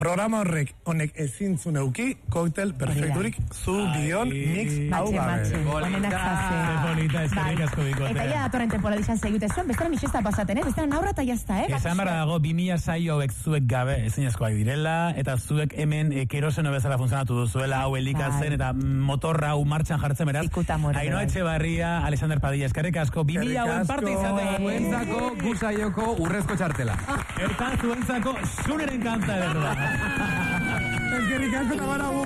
Programa honek ezin zuen euki, koktel perfekturik zu bion mix hau gabe. Bonita, eskerrik asko bikote. Eta ja datorren temporada izan segute zuen, bestela nixesta pasaten, bestela naurra eta jazta, Esan barra dago, 2000 saio hauek zuek gabe ezin askoak direla, eta zuek hemen keroseno bezala funtzionatu duzuela, hau elikatzen, eta motorra hau martxan jartzen beraz. Ainhoa Etxebarria, Alexander Padilla, eskerrik asko, 2000 hauen parte izaten. Zuentzako, gusaioko urrezko txartela. Eta zuentzako, zuneren kanta, verdad. Eskerrik asko,